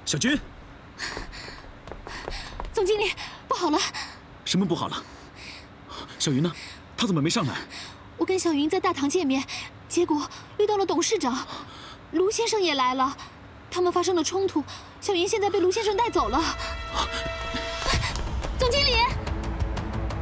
小军， 总经理，不好了！ 什么不好了？小云呢？她怎么没上来？ 我跟小云在大堂见面，结果遇到了董事长，卢先生也来了，他们发生了冲突。小云现在被卢先生带走了。